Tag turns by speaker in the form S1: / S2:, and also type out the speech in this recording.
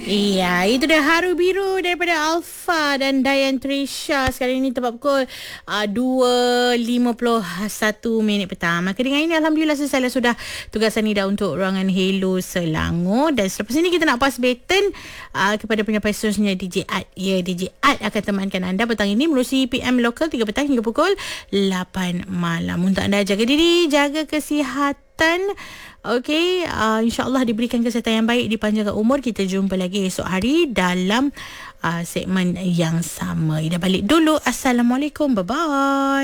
S1: Iya, itu dia Haru Biru daripada Alfa dan Dayan Trisha. Sekarang ini tepat pukul 2.51 petang. Maka dengan ini Alhamdulillah selesai sudah tugasan Nida untuk ruangan Hello Selangor. Dan selepas ini kita nak pass baton kepada penyampai seterusnya DJ Ad. Ya, DJ Ad akan temankan anda petang ini melalui PM lokal 3 petang hingga pukul 8 malam. Untuk anda jaga diri, jaga kesihatan. Okey, insyaAllah diberikan kesihatan yang baik, dipanjangkan umur. Kita jumpa lagi esok hari dalam segmen yang sama. Ida balik dulu. Assalamualaikum. Bye-bye.